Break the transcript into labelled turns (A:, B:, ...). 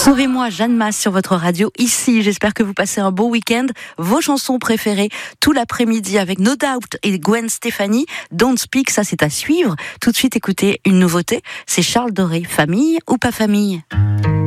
A: Sauvez-moi, Jeanne Masse sur votre radio ici. J'espère que vous passez un beau week-end. Vos chansons préférées tout l'après-midi avec No Doubt et Gwen Stefani. Don't Speak, ça c'est à suivre. Tout de suite, écoutez une nouveauté. C'est Charles Doré. Famille ou pas famille?